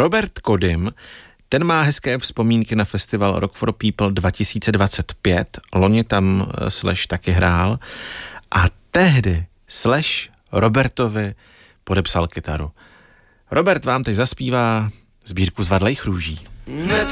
Robert Kodym, ten má hezké vzpomínky na festival Rock for People 2025. Loni tam Slash taky hrál a tehdy Slash Robertovi podepsal kytaru. Robert vám teď zaspívá sbírku Zvadlejch růží.